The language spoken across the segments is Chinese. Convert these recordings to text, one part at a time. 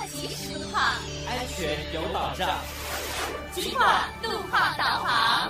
及时路况， 安全有保障。 警广路况导航。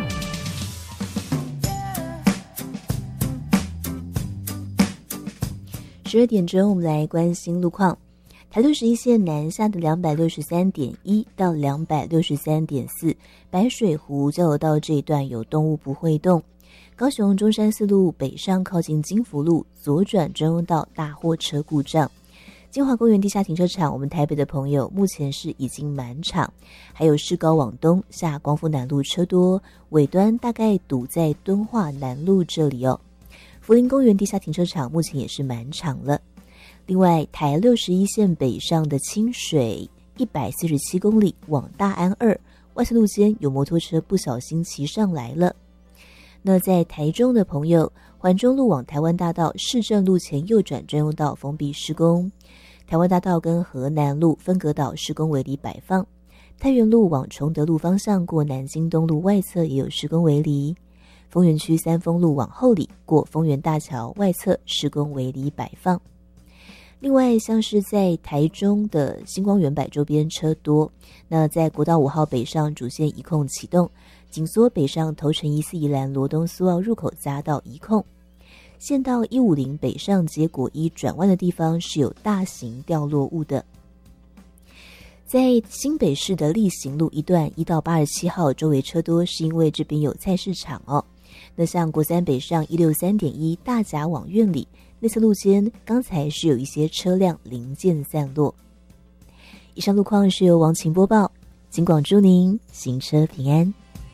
12点钟，我们来关心路况。台61线南下的 263.1 到 263.4 白水湖交流道这一段有动物不会动。高雄中山四路北上靠近金福路左转专用道大货车故障。金华公园地下停车场，我们台北的朋友目前是已经满场，还有市高往东下光复南路车多，尾端大概堵在敦化南路这里哦。福林公园地下停车场目前也是满场了。另外，台61线北上的清水147公里往大安2外侧路间有摩托车不小心骑上来了。那在台中的朋友，环中路往台湾大道市政路前右转专用道封闭施工，台湾大道跟河南路分隔岛施工围篱摆放，太原路往崇德路方向过南京东路外侧也有施工围篱，丰原区三丰路往后里过丰原大桥外侧施工围篱摆放。另外，像是在台中的星光园柏周边车多，那在国道5号北上主线一控启动，紧缩北上头城1-4宜兰罗东苏澳入口匝道一控，县道150北上结果1转弯的地方是有大型掉落物的。在新北市的力行路一段1到87号周围车多，是因为这边有菜市场哦。那像国三北上163.1大甲往苑里内侧路间，刚才是有一些车辆零件散落。以上路况是由王晴播报，警广祝您行车平安。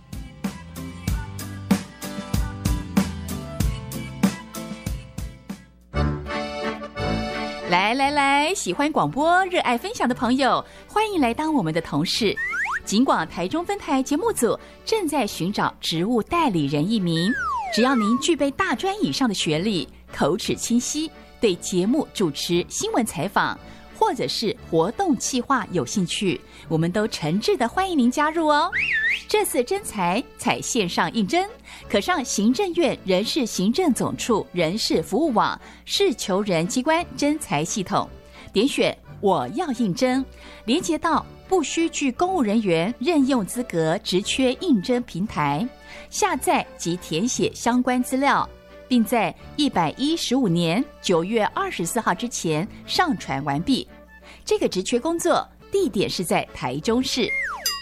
来，喜欢广播、热爱分享的朋友，欢迎来当我们的同事。警广台中分台节目组正在寻找职务代理人1名，只要您具备大专以上的学历，口齿清晰，对节目主持、新闻采访或者是活动企划有兴趣，我们都诚挚的欢迎您加入哦。这次征才采线上应征，可上行政院人事行政总处人事服务网事求人机关征才系统，点选我要应征，连接到不需具公务人员任用资格职缺应征平台，下载及填写相关资料，并在115年9月24号之前上传完毕。这个职缺工作地点是在台中市，